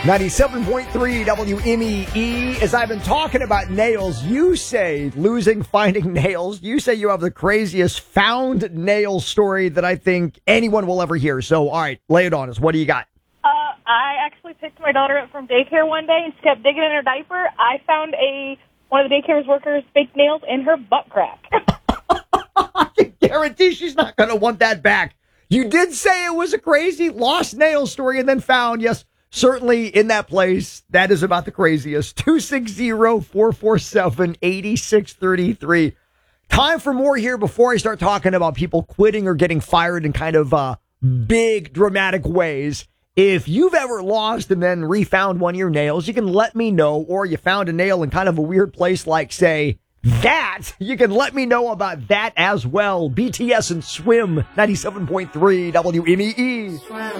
97.3 WMEE. As I've been talking about nails, you say finding nails. You say you have the craziest found nail story that I think anyone will ever hear. So, all right, lay it on us. What do you got? I actually picked my daughter up from daycare one day and she kept digging in her diaper. I found one of the daycare's workers' fake nails in her butt crack. I can guarantee she's not going to want that back. You did say it was a crazy lost nail story and then found, yes, certainly in that place. That is about the craziest. 260-447-8633. Time for more here before I start talking about people quitting or getting fired in kind of big, dramatic ways. If you've ever lost and then refound one of your nails, you can let me know. Or you found a nail in kind of a weird place like, say, that. You can let me know about that as well. BTS and Swim, 97.3 WMEE.